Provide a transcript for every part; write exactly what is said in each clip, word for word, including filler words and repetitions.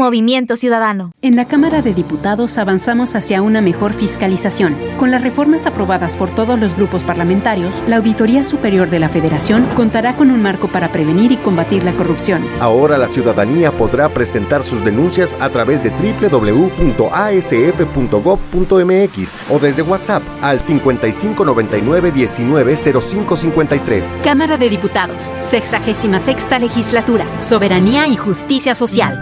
Movimiento Ciudadano. En la Cámara de Diputados avanzamos hacia una mejor fiscalización. Con las reformas aprobadas por todos los grupos parlamentarios, la Auditoría Superior de la Federación contará con un marco para prevenir y combatir la corrupción. Ahora la ciudadanía podrá presentar sus denuncias a través de doble u doble u doble u punto a s f punto gob punto m x o desde WhatsApp al cincuenta y cinco noventa y nueve diecinueve cero cinco cincuenta y tres. Cámara de Diputados, sexagésima sexta Legislatura, Soberanía y Justicia Social.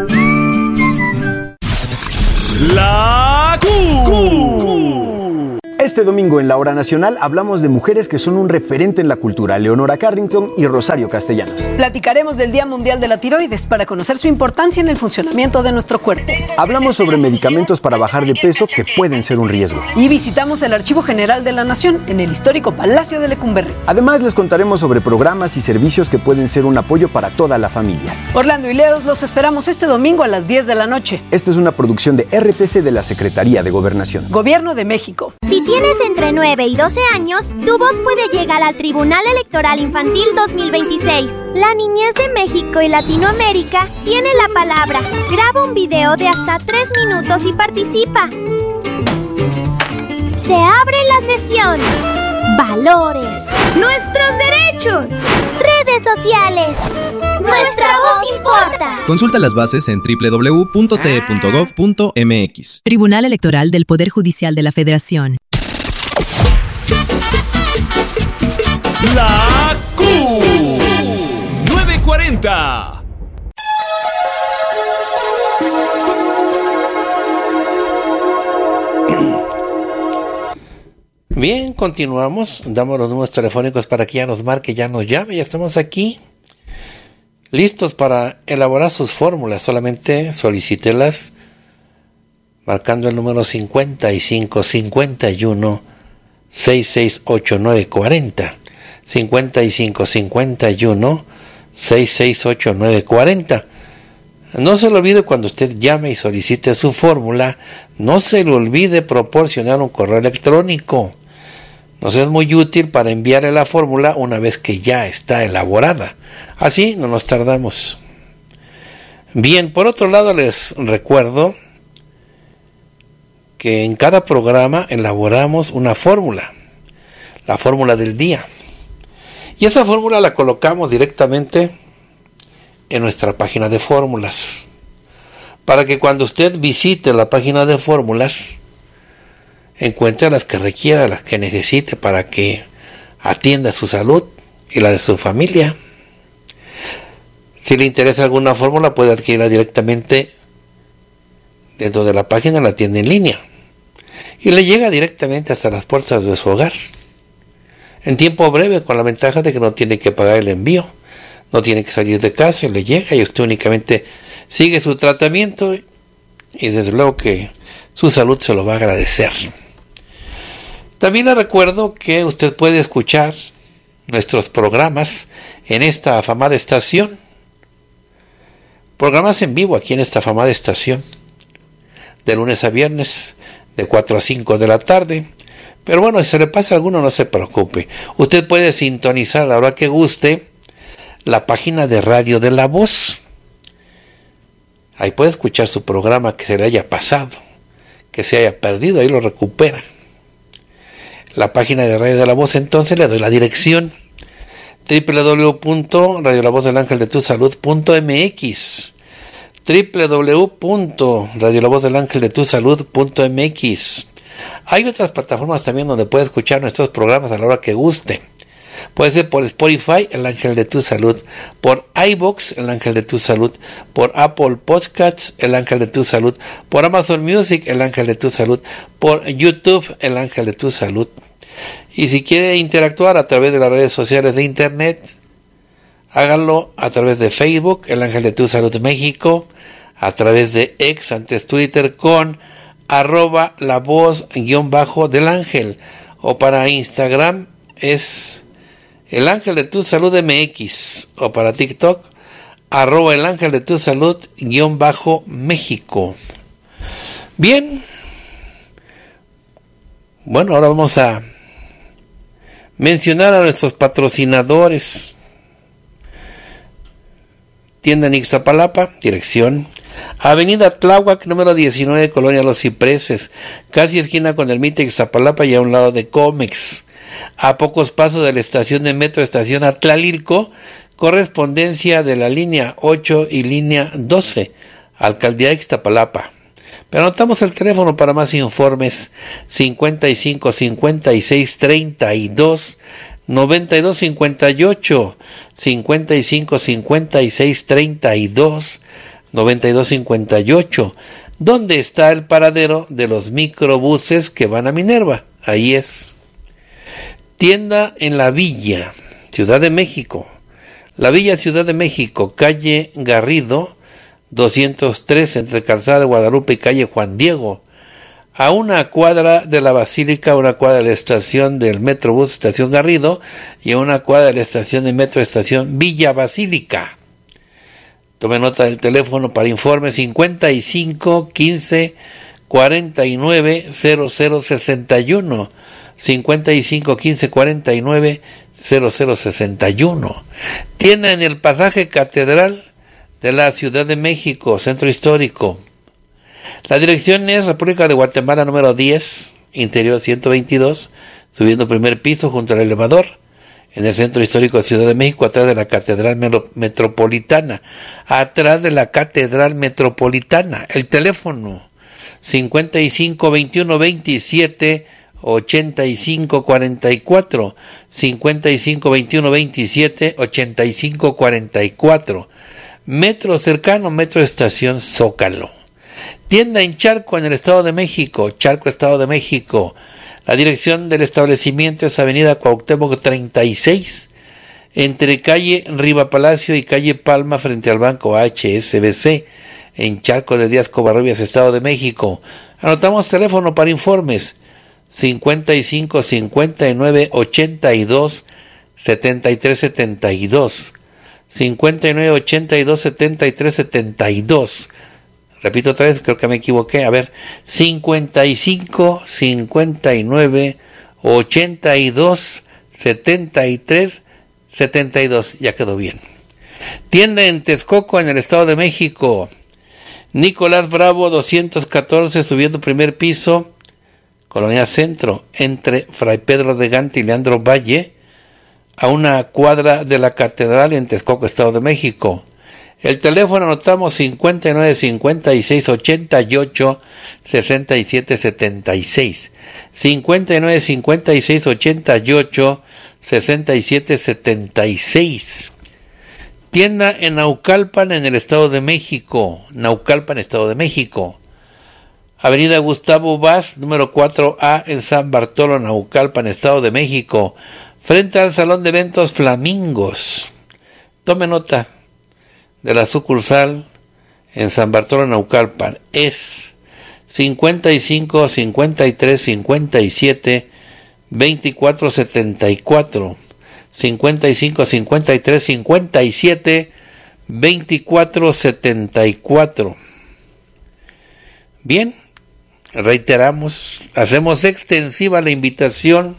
La Q. Este domingo en la Hora Nacional hablamos de mujeres que son un referente en la cultura, Leonora Carrington y Rosario Castellanos. Platicaremos del Día Mundial de la Tiroides para conocer su importancia en el funcionamiento de nuestro cuerpo. Hablamos sobre medicamentos para bajar de peso que pueden ser un riesgo. Y visitamos el Archivo General de la Nación en el histórico Palacio de Lecumberri. Además les contaremos sobre programas y servicios que pueden ser un apoyo para toda la familia. Orlando y Leos los esperamos este domingo a las diez de la noche. Esta es una producción de R T C de la Secretaría de Gobernación. Gobierno de México. Si tienes entre nueve y doce años, tu voz puede llegar al Tribunal Electoral Infantil dos mil veintiséis. La niñez de México y Latinoamérica tiene la palabra. Graba un video de hasta tres minutos y participa. Se abre la sesión. Valores. Nuestros derechos. Redes sociales. Nuestra voz importa. Consulta las bases en doble u doble u doble u punto t e punto gob punto m x. Tribunal Electoral del Poder Judicial de la Federación. La Q. nueve cuarenta. Bien, continuamos. Damos los números telefónicos para que ya nos marque, ya nos llame. Ya estamos aquí, listos para elaborar sus fórmulas. Solamente solicítelas marcando el número cincuenta y cinco cincuenta y uno sesenta y seis ochenta y nueve cuarenta. cincuenta y cinco cincuenta y uno sesenta y seis ochenta y nueve cuarenta. No se le olvide cuando usted llame y solicite su fórmula, no se le olvide proporcionar un correo electrónico. Nos es muy útil para enviarle la fórmula una vez que ya está elaborada. Así no nos tardamos. Bien, por otro lado les recuerdo que en cada programa elaboramos una fórmula, la fórmula del día. Y esa fórmula la colocamos directamente en nuestra página de fórmulas, para que cuando usted visite la página de fórmulas, encuentre las que requiera, las que necesite para que atienda su salud y la de su familia. Si le interesa alguna fórmula, puede adquirirla directamente dentro de la página, la tienda en línea, y le llega directamente hasta las puertas de su hogar en tiempo breve, con la ventaja de que no tiene que pagar el envío, no tiene que salir de casa, y le llega y usted únicamente sigue su tratamiento y desde luego que su salud se lo va a agradecer. También le recuerdo que usted puede escuchar nuestros programas en esta afamada estación, programas en vivo aquí en esta afamada estación, de lunes a viernes, de cuatro a cinco de la tarde. Pero bueno, si se le pasa alguno, no se preocupe. Usted puede sintonizar a la hora que guste la página de Radio de la Voz. Ahí puede escuchar su programa que se le haya pasado, que se haya perdido, ahí lo recupera. La página de Radio de la Voz, entonces le doy la dirección: doble u doble u doble u punto radio la voz del ángel de tu salud punto m x, doble u doble u doble u punto radio la voz del ángel de tu salud punto m x. Hay otras plataformas también donde puede escuchar nuestros programas a la hora que guste. Puede ser por Spotify, El Ángel de tu Salud, por iVoox, El Ángel de tu Salud, por Apple Podcasts, El Ángel de tu Salud, por Amazon Music, El Ángel de tu Salud, por YouTube, El Ángel de tu Salud. Y si quiere interactuar a través de las redes sociales de internet, háganlo a través de Facebook, El Ángel de tu Salud México, a través de X, antes Twitter, con arroba la voz guión bajo del ángel, o para Instagram es El Ángel de tu Salud M X, o para TikTok arroba El Ángel de tu Salud guión bajo México. Bien, bueno, ahora vamos a mencionar a nuestros patrocinadores. Tienda en Ixtapalapa, dirección Avenida Tláhuac, número diecinueve, Colonia Los Cipreses, casi esquina con Ermita y Ixtapalapa y a un lado de Comex. A pocos pasos de la estación de metro, estación Atlalilco, correspondencia de la línea ocho y línea doce, Alcaldía de Ixtapalapa. Pero anotamos el teléfono para más informes: cincuenta y cinco, cincuenta y seis, treinta y dos, noventa y dos cincuenta y ocho, cincuenta y cinco, cincuenta y seis, treinta y dos, noventa y dos cincuenta y ocho. ¿Dónde está el paradero de los microbuses que van a Minerva? Ahí es. Tienda en la Villa, Ciudad de México. La Villa, Ciudad de México, calle Garrido, doscientos tres, entre Calzada de Guadalupe y calle Juan Diego. A una cuadra de la Basílica, a una cuadra de la estación del Metrobús Estación Garrido y a una cuadra de la estación de Metro Estación Villa Basílica. Tome nota del teléfono para informes: cincuenta y cinco, quince, cuarenta y nueve, cero cero sesenta y uno. cincuenta y cinco, quince, cuarenta y nueve, cero cero sesenta y uno. Tienda en el pasaje Catedral de la Ciudad de México, Centro Histórico. La dirección es República de Guatemala número diez, interior ciento veintidós, subiendo primer piso junto al elevador, en el Centro Histórico de Ciudad de México, atrás de la Catedral Metropolitana, atrás de la Catedral Metropolitana. El teléfono cincuenta y cinco, veintiuno, veintisiete, ochenta y cinco, cuarenta y cuatro, cincuenta y cinco, veintiuno, veintisiete, ochenta y cinco, cuarenta y cuatro. Metro cercano, Metro Estación Zócalo. Tienda en Charco, en el Estado de México, Charco, Estado de México. La dirección del establecimiento es Avenida Cuauhtémoc treinta y seis, entre calle Riva Palacio y calle Palma, frente al Banco H S B C, en Charco de Díaz Covarrubias, Estado de México. Anotamos teléfono para informes: cincuenta y cinco, cincuenta y nueve, ochenta y dos, setenta y tres, setenta y dos. cincuenta y nueve, ochenta y dos, setenta y tres, setenta y dos. Repito otra vez, creo que me equivoqué. A ver, cincuenta y cinco, cincuenta y nueve, ochenta y dos, setenta y tres, setenta y dos. Ya quedó bien. Tienda en Texcoco, en el Estado de México. Nicolás Bravo, doscientos catorce, subiendo primer piso, Colonia Centro, entre Fray Pedro de Gante y Leandro Valle, a una cuadra de la Catedral, en Texcoco, Estado de México. El teléfono anotamos: cincuenta y nueve, cincuenta y seis, ochenta y ocho, sesenta y siete, setenta y seis. cincuenta y nueve, cincuenta y seis, ochenta y ocho, sesenta y siete, setenta y seis. Tienda en Naucalpan, en el Estado de México. Naucalpan, Estado de México. Avenida Gustavo Vaz, número cuatro A, en San Bartolo, Naucalpan, Estado de México, frente al Salón de Eventos Flamingos. Tome nota de la sucursal en San Bartolo, Naucalpan. Es cincuenta y cinco, cincuenta y tres, cincuenta y siete, veinticuatro, setenta y cuatro. cincuenta y cinco, cincuenta y tres, cincuenta y siete, veinticuatro, setenta y cuatro. Bien, reiteramos, hacemos extensiva la invitación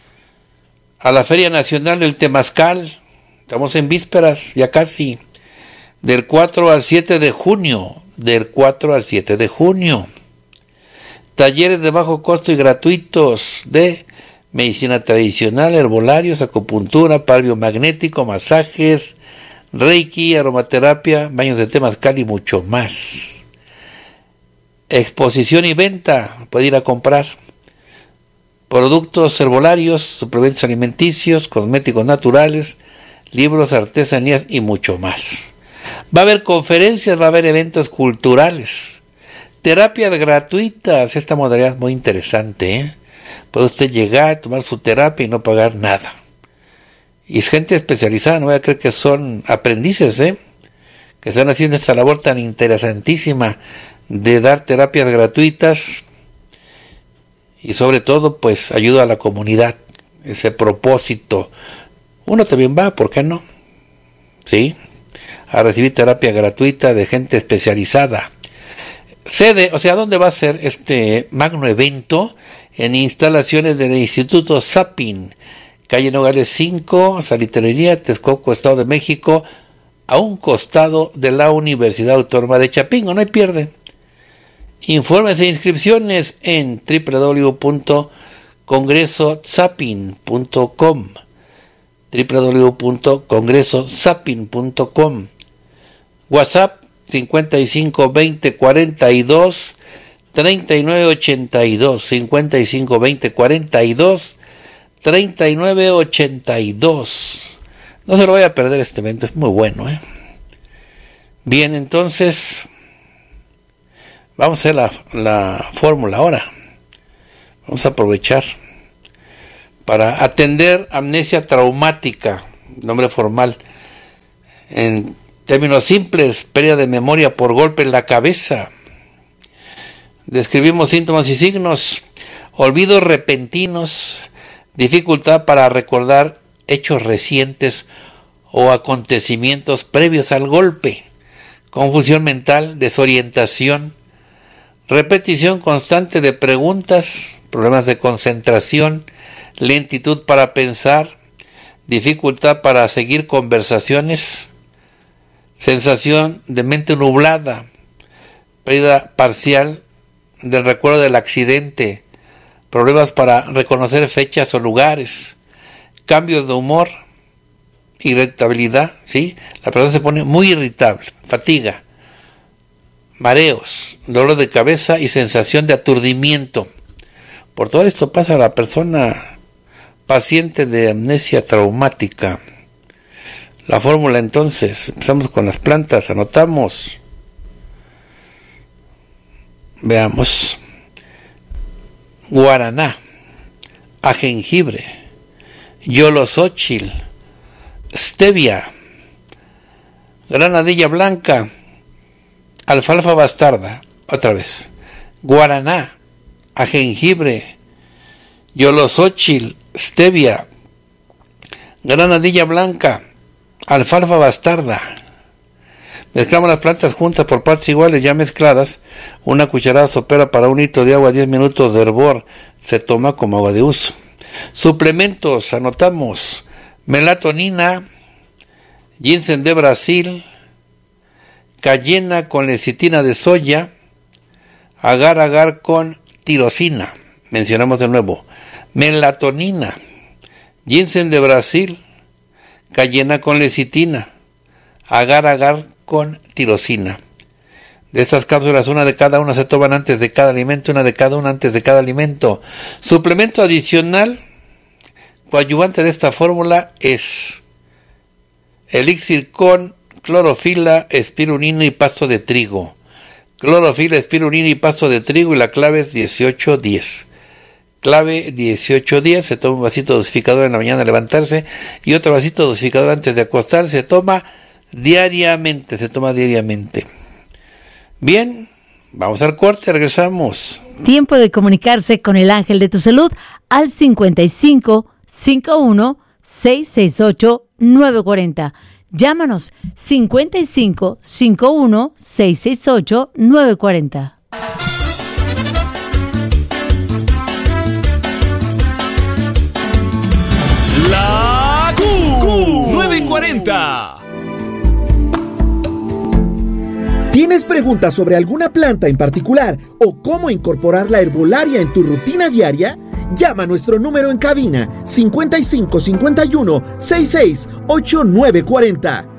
a la Feria Nacional del Temazcal. Estamos en vísperas, ya casi, del cuatro al siete de junio, del cuatro al siete de junio. Talleres de bajo costo y gratuitos de medicina tradicional, herbolarios, acupuntura, palio magnético, masajes, reiki, aromaterapia, baños de temazcal y mucho más. Exposición y venta, puede ir a comprar productos herbolarios, suplementos alimenticios, cosméticos naturales, libros, artesanías y mucho más. Va a haber conferencias, va a haber eventos culturales, terapias gratuitas. Esta modalidad es muy interesante, ¿eh? Puede usted llegar, tomar su terapia y no pagar nada. Y es gente especializada, no voy a creer que son aprendices, ¿eh? que están haciendo esta labor tan interesantísima de dar terapias gratuitas y sobre todo pues ayuda a la comunidad, ese propósito. Uno también va, ¿por qué no? Sí, a recibir terapia gratuita de gente especializada. Sede, o sea, ¿dónde va a ser este magno evento? En instalaciones del Instituto Sapin, calle Nogales cinco, Salitrería, Texcoco, Estado de México, a un costado de la Universidad Autónoma de Chapingo, no hay pierde. Informes e inscripciones en doble u doble u doble u punto congreso zapin punto com, doble u doble u doble u punto congreso zapin punto com. WhatsApp cincuenta y cinco veinte cuarenta y dos treinta y nueve ochenta y dos, cincuenta y cinco veinte cuarenta y dos treinta y nueve ochenta y dos. No se lo vaya a perder este evento, es muy bueno, ¿eh? Bien, entonces vamos a hacer la, la fórmula ahora. Vamos a aprovechar para atender amnesia traumática, nombre formal. En términos simples, pérdida de memoria por golpe en la cabeza. Describimos síntomas y signos: olvidos repentinos, dificultad para recordar hechos recientes o acontecimientos previos al golpe, confusión mental, desorientación, repetición constante de preguntas, problemas de concentración, lentitud para pensar, dificultad para seguir conversaciones, sensación de mente nublada, pérdida parcial del recuerdo del accidente, problemas para reconocer fechas o lugares, cambios de humor, irritabilidad, ¿sí? La persona se pone muy irritable, fatiga, mareos, dolor de cabeza y sensación de aturdimiento. Por todo esto pasa la persona paciente de amnesia traumática. La fórmula entonces, empezamos con las plantas, anotamos. Veamos. Guaraná, ajenjibre, yolosóchil, stevia, granadilla blanca, alfalfa bastarda. Otra vez. Guaraná, ajenjibre, yolosóchil, stevia, granadilla blanca, alfalfa bastarda. Mezclamos las plantas juntas por partes iguales, ya mezcladas. Una cucharada sopera para un litro de agua, diez minutos de hervor. Se toma como agua de uso. Suplementos, anotamos: melatonina, ginseng de Brasil, cayena con lecitina de soya, agar agar con tirosina. Mencionamos de nuevo: melatonina, ginseng de Brasil, cayena con lecitina, agar agar con tirosina. De estas cápsulas, una de cada una se toman antes de cada alimento, una de cada una antes de cada alimento. Suplemento adicional, coadyuvante de esta fórmula es elixir con clorofila, espirulina y pasto de trigo. Clorofila, espirulina y pasto de trigo, y la clave es dieciocho diez. Clave dieciocho diez, se toma un vasito dosificador en la mañana al levantarse y otro vasito dosificador antes de acostarse. Se toma diariamente, se toma diariamente. Bien, vamos al corte, regresamos. Tiempo de comunicarse con el ángel de tu salud al cincuenta y cinco cincuenta y uno seiscientos sesenta y ocho nueve cuarenta. Llámanos cincuenta y cinco cincuenta y uno seiscientos sesenta y ocho nueve cuarenta. La Q nueve cuarenta. ¿Tienes preguntas sobre alguna planta en particular o cómo incorporar la herbolaria en tu rutina diaria? Llama a nuestro número en cabina cincuenta y cinco cincuenta y uno sesenta y seis ochenta y nueve cuarenta.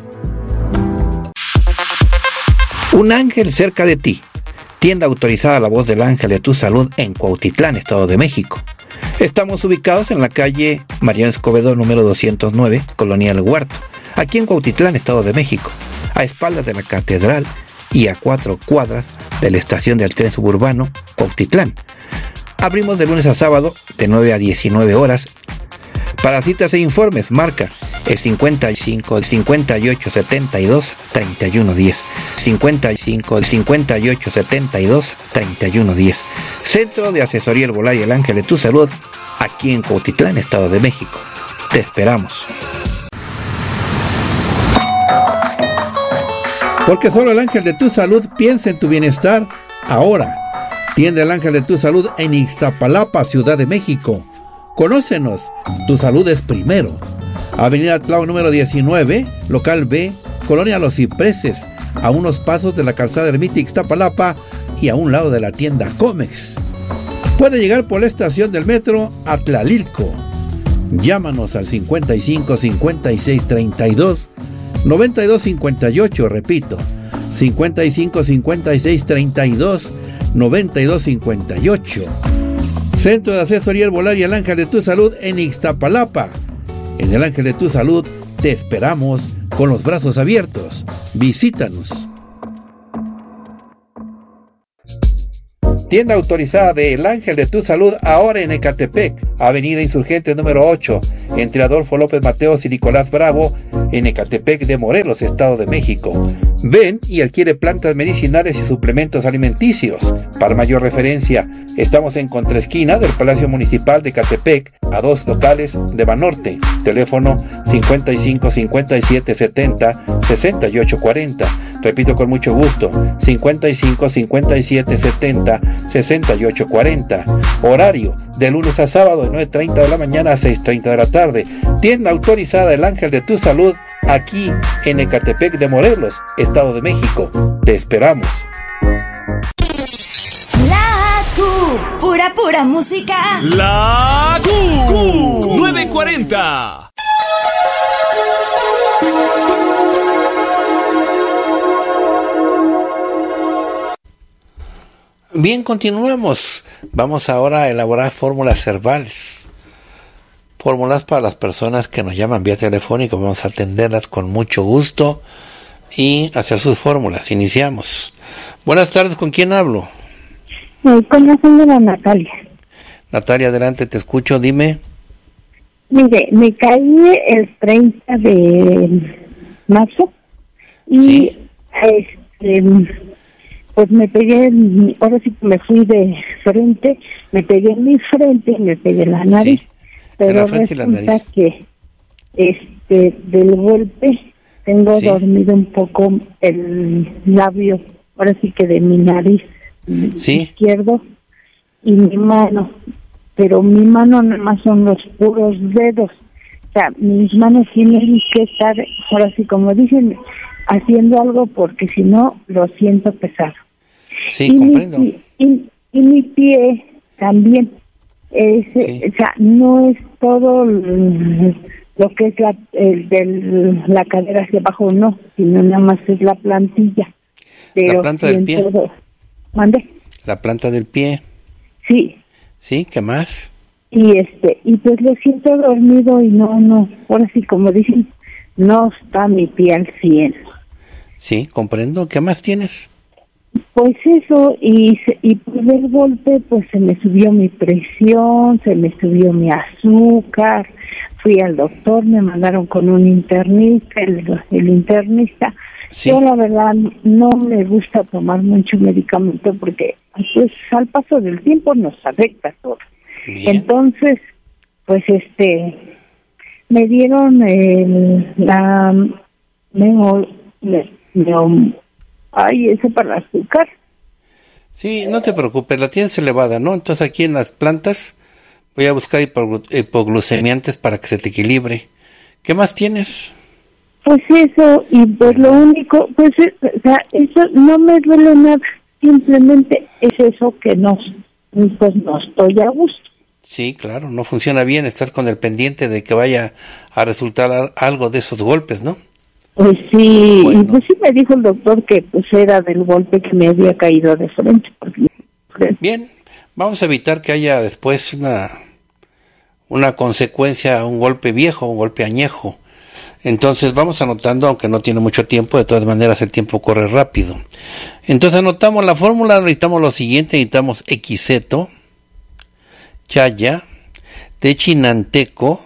Un ángel cerca de ti. Tienda autorizada La Voz del Ángel de tu Salud en Cuautitlán, Estado de México. Estamos ubicados en la calle Mariano Escobedo número doscientos nueve, Colonia El Huerto, aquí en Cuautitlán, Estado de México, a espaldas de la catedral y a cuatro cuadras de la estación del tren suburbano Cuautitlán. Abrimos de lunes a sábado de nueve a diecinueve horas. Para citas e informes, marca el cincuenta y cinco cincuenta y ocho setenta y dos treinta y uno diez. cincuenta y cinco cincuenta y ocho setenta y dos treinta y uno diez. Centro de Asesoría Herbolaria El Ángel de tu Salud, aquí en Cuautitlán, Estado de México. Te esperamos. Porque solo el Ángel de tu Salud piensa en tu bienestar ahora. Tienda El Ángel de tu Salud en Ixtapalapa, Ciudad de México. Conócenos, tu salud es primero. Avenida Tláhuac número diecinueve, local B, Colonia Los Cipreses, a unos pasos de la calzada Ermita Ixtapalapa y a un lado de la tienda Comex. Puede llegar por la estación del metro a Tlalilco. Llámanos al cincuenta y cinco, cincuenta y seis, treinta y dos, noventa y dos, cincuenta y ocho, repito, cincuenta y cinco, cincuenta y seis, treinta y dos, noventa y dos, cincuenta y ocho. Centro de Asesoría Herbolaria El Ángel de tu Salud en Ixtapalapa. En El Ángel de tu Salud te esperamos con los brazos abiertos. Visítanos. Tienda autorizada de El Ángel de tu Salud ahora en Ecatepec, Avenida Insurgente número ocho, entre Adolfo López Mateos y Nicolás Bravo, en Ecatepec de Morelos, Estado de México. Ven y adquiere plantas medicinales y suplementos alimenticios. Para mayor referencia, estamos en contraesquina del Palacio Municipal de Ecatepec, a dos locales de Banorte. Teléfono cincuenta y cinco, cincuenta y siete, setenta, sesenta y ocho cuarenta. Repito con mucho gusto, cincuenta y cinco, cincuenta y siete, setenta, sesenta y ocho cuarenta. Horario de lunes a sábado de nueve treinta de la mañana a seis treinta de la tarde. Tienda autorizada El Ángel de tu Salud, aquí en Ecatepec de Morelos, Estado de México. Te esperamos. La Q, pura pura música. La Q, Q nueve cuarenta. Bien, continuamos. Vamos ahora a elaborar fórmulas herbales. Fórmulas para las personas que nos llaman vía telefónica. Vamos a atenderlas con mucho gusto y hacer sus fórmulas. Iniciamos. Buenas tardes, ¿con quién hablo? Con la señora Natalia. Natalia, adelante, te escucho, dime. Mire, me caí el treinta de marzo y ¿sí? este... pues me pegué, ahora sí que me fui de frente, me pegué en mi frente y me pegué en la nariz, sí, pero resulta que este del golpe tengo sí. dormido un poco el labio, ahora sí que de mi nariz sí. izquierdo y mi mano, pero mi mano nada más son los puros dedos, o sea, mis manos tienen que estar, ahora sí como dicen, haciendo algo porque si no lo siento pesado. Sí, y comprendo. Mi, y, y mi pie también, es, sí. o sea, no es todo lo que es la el, del, la cadera hacia abajo, no, sino nada más es la plantilla. Pero la planta del pie. Todo. ¿Mande? La planta del pie. Sí. Sí, ¿qué más? Y este, y pues lo siento dormido y no, no, ahora sí como dicen, no está mi pie al cien. Sí, comprendo. ¿Qué más tienes? Pues eso, y, y por el golpe, pues se me subió mi presión, se me subió mi azúcar, fui al doctor, me mandaron con un internista, el, el internista. Sí. Yo la verdad no me gusta tomar mucho medicamento porque pues al paso del tiempo nos afecta todo. Bien. Entonces, pues este, me dieron el, la, me, me, me, ay, eso para el azúcar. Sí, no te preocupes, la tienes elevada, ¿no? Entonces aquí en las plantas voy a buscar hipoglucemiantes para que se te equilibre. ¿Qué más tienes? Pues eso, y pues lo único, pues o sea, eso no me duele nada, simplemente es eso que no, pues no estoy a gusto. Sí, claro, no funciona bien, estás con el pendiente de que vaya a resultar algo de esos golpes, ¿no? Pues sí, bueno. Y pues sí me dijo el doctor que pues era del golpe que me había caído de frente. Bien, vamos a evitar que haya después una, una consecuencia, un golpe viejo, un golpe añejo. Entonces vamos anotando, aunque no tiene mucho tiempo, de todas maneras el tiempo corre rápido. Entonces anotamos la fórmula, necesitamos lo siguiente, necesitamos equiseto, chaya, techinanteco,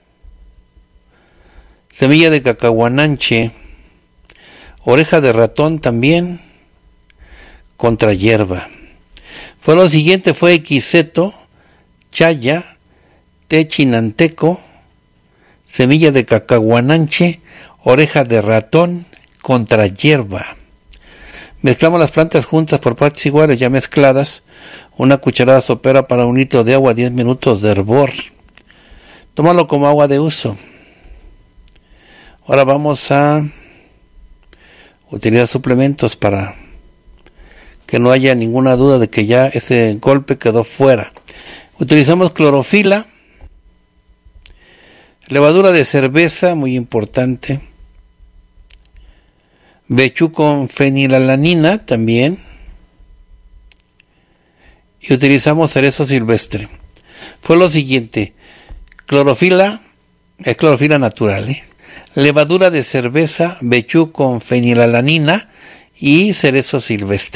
semilla de cacahuananche, oreja de ratón también, contra hierba. Fue lo siguiente, fue equiseto, chaya, techinanteco, semilla de cacahuananche, oreja de ratón, contra hierba. Mezclamos las plantas juntas por partes iguales, ya mezcladas. Una cucharada sopera para un litro de agua, diez minutos de hervor. Tómalo como agua de uso. Ahora vamos a utilizar suplementos para que no haya ninguna duda de que ya ese golpe quedó fuera. Utilizamos clorofila, levadura de cerveza, muy importante, Bechú con fenilalanina también, y utilizamos cerezo silvestre. Fue lo siguiente: clorofila, es clorofila natural, ¿eh? levadura de cerveza, Bechú con fenilalanina y cerezo silvestre.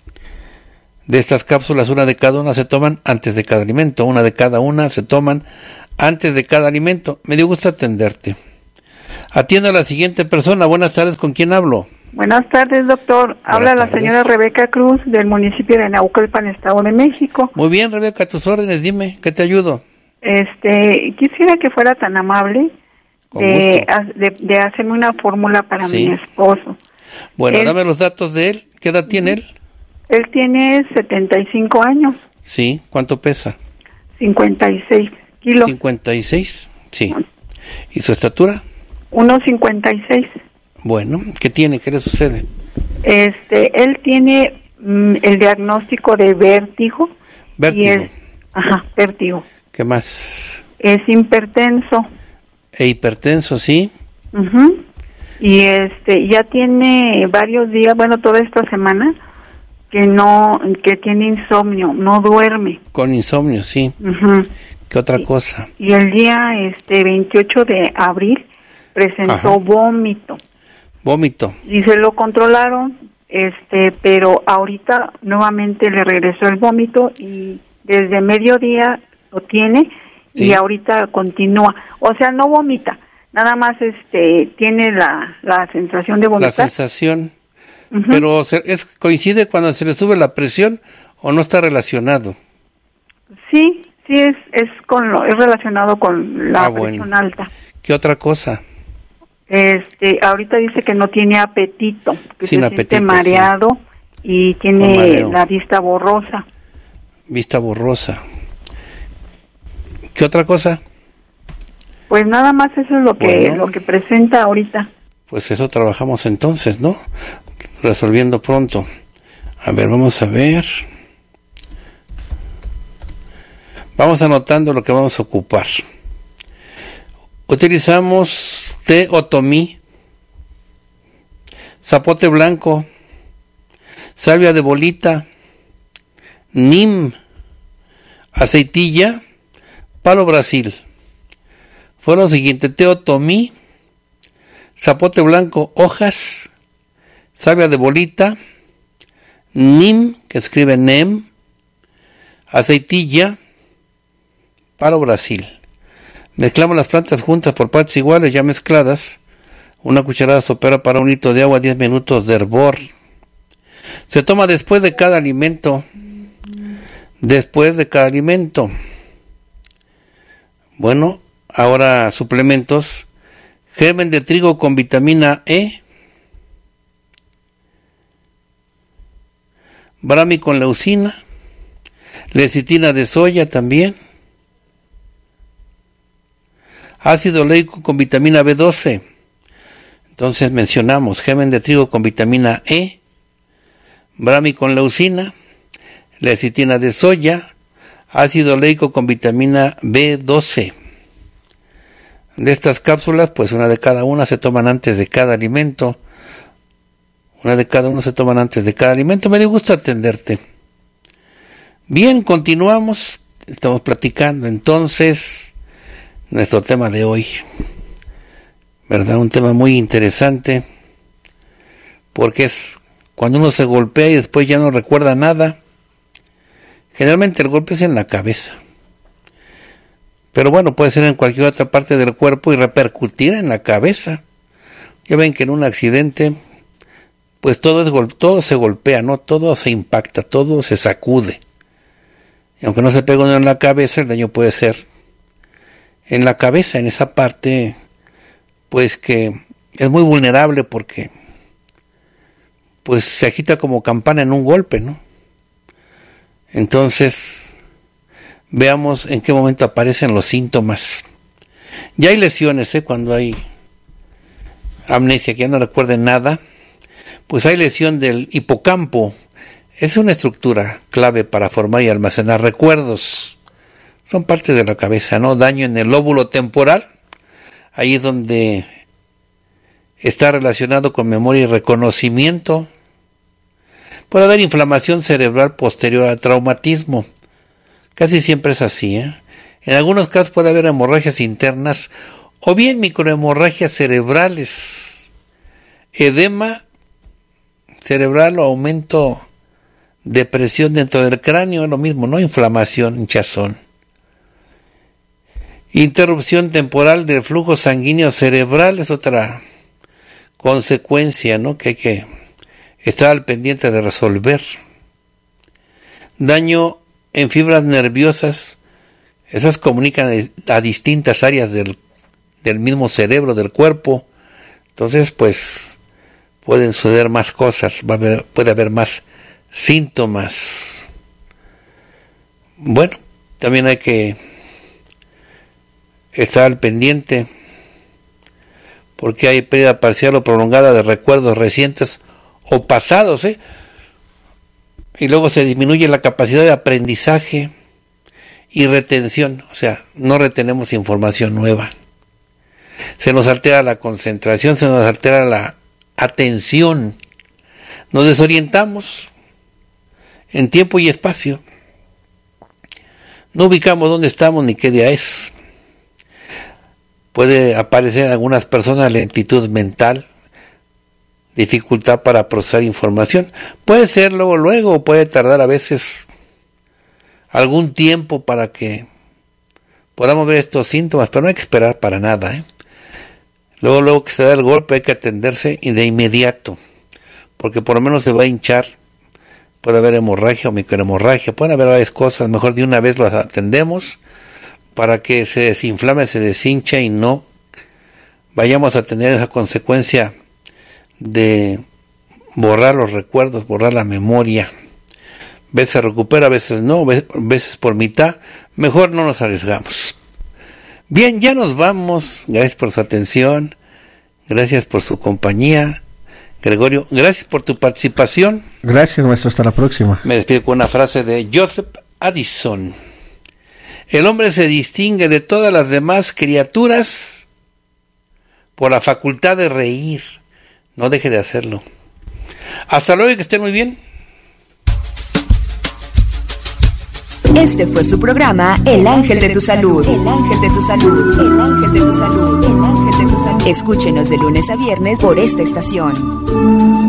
De estas cápsulas, una de cada una se toman antes de cada alimento, una de cada una se toman antes de cada alimento. Me dio gusto atenderte. Atiendo a la siguiente persona. Buenas tardes, ¿con quién hablo? Buenas tardes, doctor. Habla la señora Rebeca Cruz del municipio de Naucalpan, Estado de México. Muy bien, Rebeca, a tus órdenes, dime, ¿qué te ayudo? Este, quisiera que fuera tan amable de, de, de hacerme una fórmula para sí. mi esposo. Bueno, él, dame los datos de él. ¿Qué edad tiene él? Él tiene setenta y cinco años. Sí, ¿cuánto pesa? cincuenta y seis kilos. cincuenta y seis, sí. ¿Y su estatura? uno cincuenta y seis. Bueno, ¿qué tiene? ¿Qué le sucede? Este, él tiene mm, el diagnóstico de vértigo. Vértigo. Y es, ajá, vértigo. ¿Qué más? Es hipertenso. E hipertenso, sí. Uh-huh. Y este, ya tiene varios días, bueno, toda esta semana, que no, que tiene insomnio, no duerme. Con insomnio, sí. Uh-huh. ¿Qué otra cosa? Y el día este veintiocho de abril presentó Ajá. vómito. Vómito. Y se lo controlaron, este, pero ahorita nuevamente le regresó el vómito y desde mediodía lo tiene sí. y ahorita continúa. O sea, no vomita, nada más este tiene la, la sensación de vomitar. La sensación. Uh-huh. Pero se, es coincide cuando se le sube la presión o no está relacionado. Sí, sí es es con lo, es relacionado con la ah, presión bueno. alta. ¿Qué otra cosa? Este, ahorita dice que no tiene apetito, que Sin se apetito, siente mareado sí. y tiene la vista borrosa. Vista borrosa. ¿Qué otra cosa? Pues nada más eso es lo que bueno, lo que presenta ahorita. Pues eso trabajamos entonces, ¿no? Resolviendo pronto. A ver, vamos a ver. Vamos anotando lo que vamos a ocupar. Utilizamos té otomí, zapote blanco, salvia de bolita, nim, aceitilla, palo Brasil. Fue lo siguiente: té otomí, zapote blanco, hojas, salvia de bolita, nim, que escribe nem, aceitilla, palo Brasil. Mezclamos las plantas juntas por partes iguales, ya mezcladas. Una cucharada sopera para un litro de agua, diez minutos de hervor. Se toma después de cada alimento. Después de cada alimento. Bueno, ahora suplementos. Germen de trigo con vitamina E. Brahmi con leucina. Lecitina de soya también. Ácido oleico con vitamina B doce. Entonces mencionamos germen de trigo con vitamina E, Brahmi con leucina, lecitina de soya, ácido oleico con vitamina B doce. De estas cápsulas, pues una de cada una se toman antes de cada alimento. Una de cada una se toman antes de cada alimento. Me dio gusto atenderte. Bien, continuamos. Estamos platicando entonces nuestro tema de hoy, ¿verdad? Un tema muy interesante, porque es cuando uno se golpea y después ya no recuerda nada. Generalmente el golpe es en la cabeza, pero bueno, puede ser en cualquier otra parte del cuerpo y repercutir en la cabeza. Ya ven que en un accidente, pues todo, es, todo se golpea, ¿no? Todo se impacta, todo se sacude. Y aunque no se pegue uno en la cabeza, el daño puede ser en la cabeza, en esa parte, pues que es muy vulnerable porque pues se agita como campana en un golpe, ¿no? Entonces, veamos en qué momento aparecen los síntomas. Ya hay lesiones, ¿eh? Cuando hay amnesia, que ya no recuerden nada, pues hay lesión del hipocampo. Es una estructura clave para formar y almacenar recuerdos. Son parte de la cabeza, ¿no? Daño en el lóbulo temporal, ahí es donde está relacionado con memoria y reconocimiento. Puede haber inflamación cerebral posterior al traumatismo. Casi siempre es así, ¿eh? En algunos casos puede haber hemorragias internas o bien microhemorragias cerebrales, edema cerebral o aumento de presión dentro del cráneo, es lo mismo, ¿no? Inflamación, hinchazón. Interrupción temporal del flujo sanguíneo cerebral es otra consecuencia, ¿no? Que hay que estar al pendiente de resolver. Daño en fibras nerviosas, esas comunican a distintas áreas del, del mismo cerebro, del cuerpo. Entonces, pues, pueden suceder más cosas, va a haber, puede haber más síntomas. Bueno, también hay que estar al pendiente porque hay pérdida parcial o prolongada de recuerdos recientes o pasados, ¿eh? Y luego se disminuye la capacidad de aprendizaje y retención, o sea, no retenemos información nueva. Se nos altera la concentración, se nos altera la atención, nos desorientamos en tiempo y espacio, no ubicamos dónde estamos ni qué día es. Puede aparecer en algunas personas lentitud mental, dificultad para procesar información. Puede ser luego, luego, o puede tardar a veces algún tiempo para que podamos ver estos síntomas, pero no hay que esperar para nada, ¿eh? Luego, luego que se da el golpe hay que atenderse y de inmediato, porque por lo menos se va a hinchar. Puede haber hemorragia o microhemorragia, pueden haber varias cosas, mejor de una vez las atendemos para que se desinflame, se deshincha y no vayamos a tener esa consecuencia de borrar los recuerdos, borrar la memoria. A veces se recupera, a veces no, a veces por mitad. Mejor no nos arriesgamos. Bien, ya nos vamos. Gracias por su atención. Gracias por su compañía. Gregorio, gracias por tu participación. Gracias, maestro. Hasta la próxima. Me despido con una frase de Joseph Addison. El hombre se distingue de todas las demás criaturas por la facultad de reír. No deje de hacerlo. Hasta luego y que estén muy bien. Este fue su programa El Ángel de tu Salud. El Ángel de tu Salud. El Ángel de tu Salud. El Ángel de tu Salud. Escúchenos de lunes a viernes por esta estación.